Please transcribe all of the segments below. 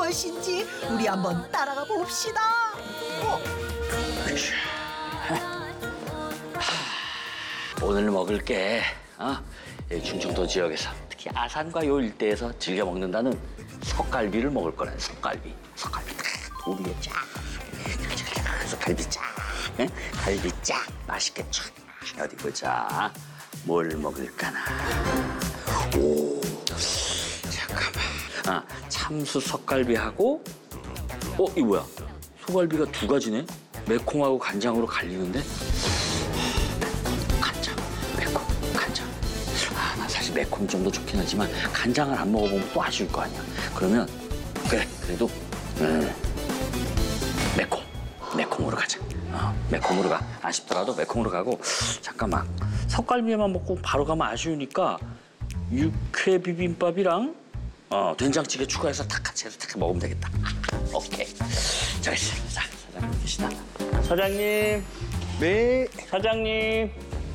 무엇인지 우리 한번 따라가 봅시다. 오늘 먹을 게 이 충청도 지역에서 특히 아산과 요 일대에서 즐겨 먹는다는 석갈비를 먹을 거라는 석갈비 도리에 쫙 석갈비 쫙 갈비 쫙 맛있게 쫙 어디 보자 뭘 먹을까나 오 잠깐만 참수 석갈비하고 이거 뭐야 소갈비가 두 가지네 매콤하고 간장으로 갈리는데 나 사실 매콤 정도 좋긴 하지만 간장을 안 먹어보면 또 아쉬울 거 아니야. 그러면 그래도 매콤으로 가자. 매콤으로 가. 아쉽더라도 매콤으로 가고 잠깐만 석갈비만 먹고 바로 가면 아쉬우니까 육회 비빔밥이랑 된장찌개 추가해서 다 같이 해서 딱 먹으면 되겠다. 오케이. 잘했어. 자, 사장님 계시다. 사장님. 네. 사장님.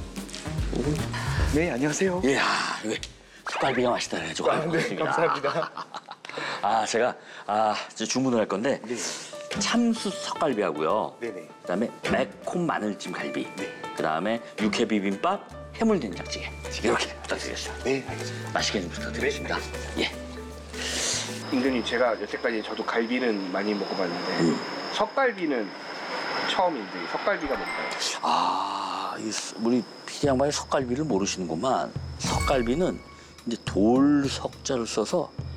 네, 안녕하세요. 이야, 이거 석갈비가 맛있다 그래가지고. 네, 감사합니다. 제가 이제 주문을 할 건데 참수 석갈비하고요. 네네. 그다음에 매콤 마늘찜 갈비. 네. 그다음에 육회 비빔밥, 해물 된장찌개. 이렇게 부탁드리겠습니다. 네, 알겠습니다. 맛있게 좀 부탁드리겠습니다. 예. 임금님, 제가 여태까지 저도 갈비는 많이 먹어봤는데 석갈비는 처음인데 석갈비가 뭔가요? 우리 피디 양반이 석갈비를 모르시는구만. 석갈비는 이제 돌 석자를 써서